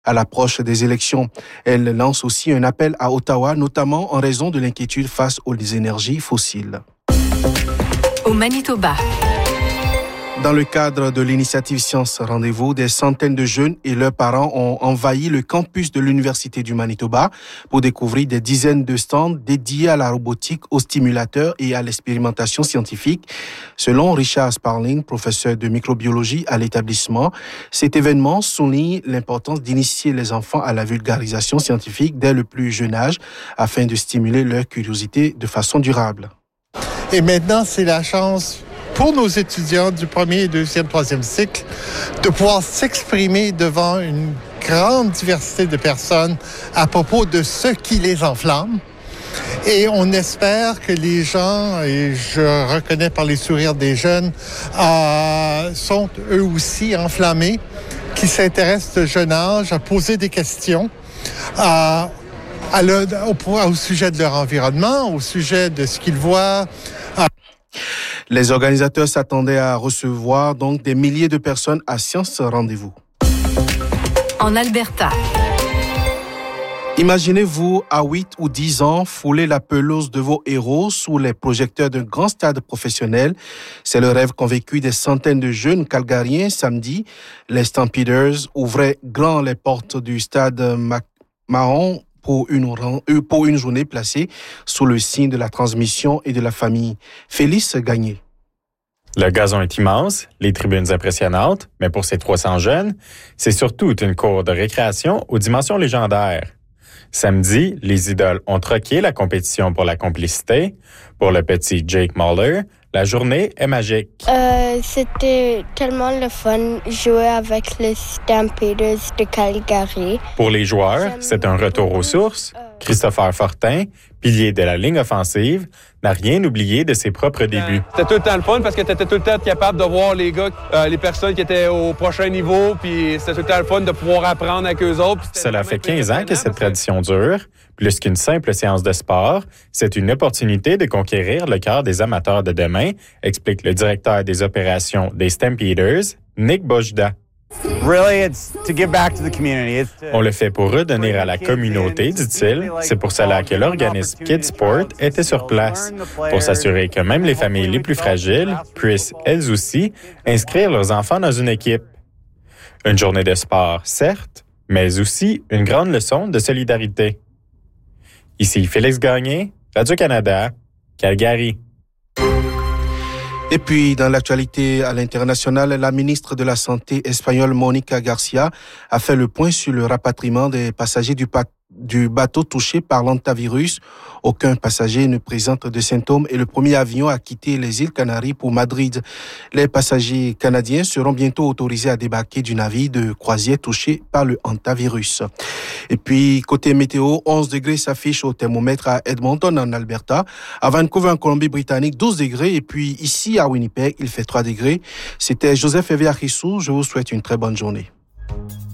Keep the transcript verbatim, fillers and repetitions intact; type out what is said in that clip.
à l'approche des élections. Elle lance aussi un appel à Ottawa, notamment en raison de l'inquiétude face aux énergies fossiles. Au Manitoba. Dans le cadre de l'initiative Science Rendez-vous, des centaines de jeunes et leurs parents ont envahi le campus de l'Université du Manitoba pour découvrir des dizaines de stands dédiés à la robotique, aux stimulateurs et à l'expérimentation scientifique. Selon Richard Sparling, professeur de microbiologie à l'établissement, cet événement souligne l'importance d'initier les enfants à la vulgarisation scientifique dès le plus jeune âge afin de stimuler leur curiosité de façon durable. Et maintenant, c'est la chance pour nos étudiants du premier, deuxième, troisième cycle de pouvoir s'exprimer devant une grande diversité de personnes à propos de ce qui les enflamme. Et on espère que les gens, et je reconnais par les sourires des jeunes, euh, sont eux aussi enflammés, qui s'intéressent de jeune âge à poser des questions euh, à le, au, au sujet de leur environnement, au sujet de ce qu'ils voient. Euh, Les organisateurs s'attendaient à recevoir donc des milliers de personnes à Science Rendez-vous. En Alberta. Imaginez-vous à huit ou dix ans fouler la pelouse de vos héros sous les projecteurs d'un grand stade professionnel. C'est le rêve qu'ont vécu des centaines de jeunes calgariens samedi. Les Stampeders ouvraient grand les portes du stade Mahon pour une, pour une journée placée sous le signe de la transmission et de la famille. Félix Gagné. Le gazon est immense, les tribunes impressionnantes, mais pour ces trois cents jeunes, c'est surtout une cour de récréation aux dimensions légendaires. Samedi, les idoles ont troqué la compétition pour la complicité. Pour le petit Jake Muller, la journée est magique. Euh, c'était tellement le fun jouer avec les Stampeders de Calgary. Pour les joueurs, c'est un retour aux sources. Christopher Fortin, pilier de la ligne offensive, n'a rien oublié de ses propres débuts. C'était tout le temps le fun parce que tu étais tout le temps capable de voir les gars, euh, les personnes qui étaient au prochain niveau, puis c'était tout le temps le fun de pouvoir apprendre avec eux autres. Cela fait quinze ans que cette tradition dure. Plus qu'une simple séance de sport, c'est une opportunité de conquérir le cœur des amateurs de demain, explique le directeur des opérations des Stampeders, Nick Bojda. Really, it's to give back to the community. It's to... On le fait pour redonner à la communauté, dit-il. C'est pour cela que l'organisme Kids Sport était sur place, pour s'assurer que même les familles les plus fragiles puissent, elles aussi, inscrire leurs enfants dans une équipe. Une journée de sport, certes, mais aussi une grande leçon de solidarité. Ici Félix Gagné, Radio-Canada, Calgary. Et puis, dans l'actualité à l'international, la ministre de la Santé espagnole Mónica García a fait le point sur le rapatriement des passagers du, pa- du bateau touché par l'hantavirus. Aucun passager ne présente de symptômes et le premier avion a quitté les îles Canaries pour Madrid. Les passagers canadiens seront bientôt autorisés à débarquer du navire de croisière touché par le hantavirus. Et puis, côté météo, onze degrés s'affichent au thermomètre à Edmonton, en Alberta. À Vancouver, en Colombie-Britannique, douze degrés. Et puis, ici, à Winnipeg, il fait trois degrés. C'était Joseph Eviachissou. Je vous souhaite une très bonne journée.